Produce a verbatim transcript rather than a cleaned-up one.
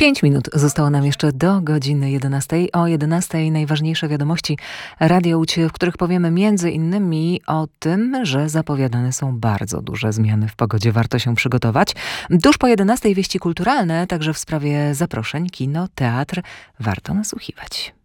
Pięć minut zostało nam jeszcze do godziny jedenastej. O jedenastej najważniejsze wiadomości Radia Łódź, w których powiemy między innymi o tym, że zapowiadane są bardzo duże zmiany w pogodzie. Warto się przygotować. Tuż po jedenastej wieści kulturalne, także w sprawie zaproszeń, kino, teatr. Warto nasłuchiwać.